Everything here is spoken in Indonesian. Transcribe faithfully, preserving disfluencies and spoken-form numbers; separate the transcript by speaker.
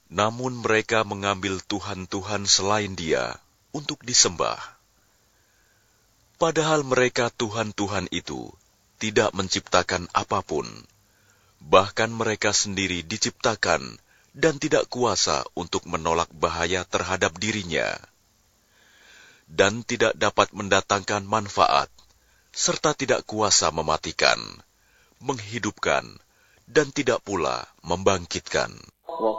Speaker 1: Namun mereka mengambil tuhan-tuhan selain Dia untuk disembah. Padahal mereka tuhan-tuhan itu tidak menciptakan apapun. Bahkan mereka sendiri diciptakan dan tidak kuasa untuk menolak bahaya terhadap dirinya. Dan tidak dapat mendatangkan manfaat, serta tidak kuasa mematikan, menghidupkan, dan tidak pula membangkitkan.